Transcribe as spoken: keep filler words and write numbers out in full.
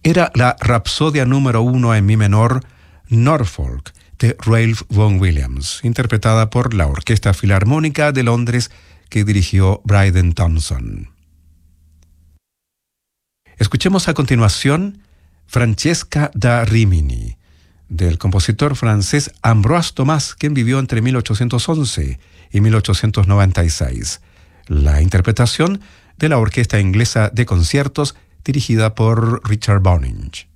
era la Rapsodia número uno en mi menor, Norfolk, de Ralph Vaughan Williams, interpretada por la Orquesta Filarmónica de Londres que dirigió Bryden Thompson. Escuchemos a continuación Francesca da Rimini, del compositor francés Ambroise Thomas, quien vivió entre mil ochocientos once y mil ochocientos noventa y seis. La interpretación de la Orquesta Inglesa de Conciertos dirigida por Richard Boninge.